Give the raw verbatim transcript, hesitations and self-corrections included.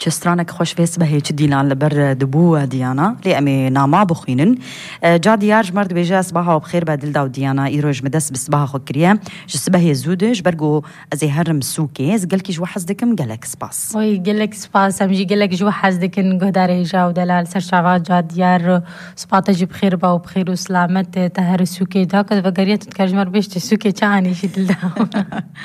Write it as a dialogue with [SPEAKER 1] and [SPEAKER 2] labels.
[SPEAKER 1] چسترانك خوش فيس بهي چديلان لبر دبو ديانا لأمي ناما بخينن جا ديار جمرد بيجا صباحا وبخير بدل داو ديانا إيروج مدس بصباحا خو كريا جسبه هي زودج برقو أزي هرم سوكي زقلكي جو حزدكم قلك سباس
[SPEAKER 2] وي قلك سباس أمجي قلك جو حزدكن قهداري جاو دلال سرشعوات جا ديار سباتا جي بخير باو بخير وسلامت تهر سوكي داكت وقريت تكرجمر بيشت سوكي چاني شدل داو